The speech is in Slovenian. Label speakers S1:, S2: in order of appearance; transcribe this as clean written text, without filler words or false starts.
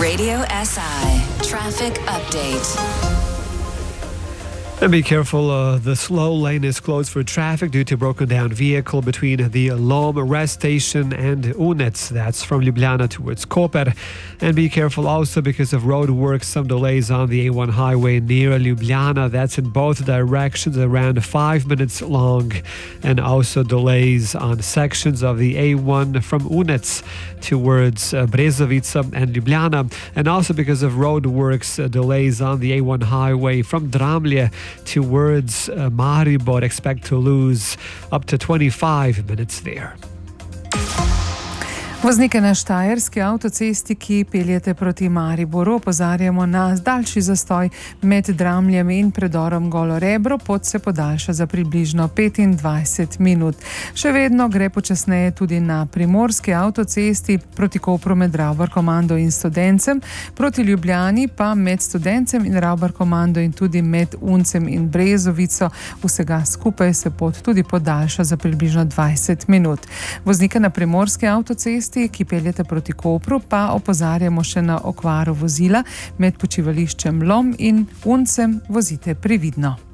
S1: Radio SI Traffic Update.
S2: And be careful, the slow lane is closed for traffic due to broken down vehicle between the Lom rest station and Unec. That's from Ljubljana towards Koper. And be careful also because of road work, some delays on the A1 highway near Ljubljana. That's in both directions, around 5 minutes long. And also delays on sections of the A1 from Unec towards Brezovica and Ljubljana. And also because of road works, delays on the A1 highway from Dramlje towards Maribor. Expect to lose up to 25 minutes there.
S3: Voznike na Štajerski avtocesti, ki peljete proti Mariboru, opozarjamo na daljši zastoj med Dramljem in predorom Golo Rebro. Pot se podaljša za približno 25 minut. Še vedno gre počasneje tudi na Primorski avtocesti proti Kopru med Ravbarkomando in Studencem, proti Ljubljani pa med Studencem in Ravbarkomando in tudi med Uncem in Brezovico. Vsega skupaj se pot tudi podaljša za približno 20 minut. Voznike na Primorski avtocesti, ki peljete proti Kopru, pa opozarjamo še na okvaro vozila med počivališčem Lom in Uncem. Vozite previdno.